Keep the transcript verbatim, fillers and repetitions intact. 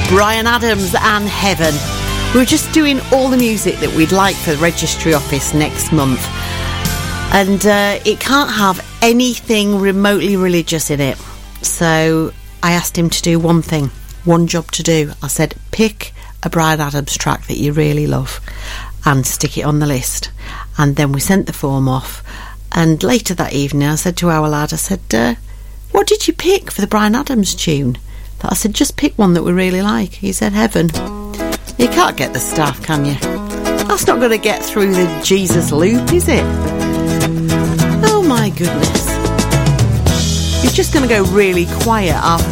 Bryan Adams and Heaven. We're just doing all the music that we'd like for the registry office next month. And uh, it can't have anything remotely religious in it. So I asked him to do one thing, one job to do. I said, pick a Bryan Adams track that you really love and stick it on the list. And then we sent the form off. And later that evening I said to our lad, I said, uh, what did you pick for the Bryan Adams tune? I said, just pick one that we really like. He said, Heaven. You can't get the staff, can you? That's not going to get through the Jesus loop, is it? Oh my goodness. It's just going to go really quiet halfway